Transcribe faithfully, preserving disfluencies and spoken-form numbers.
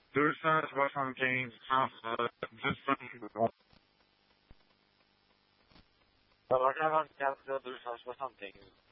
Durursanız var something, just But I can't cancel durursanız var something.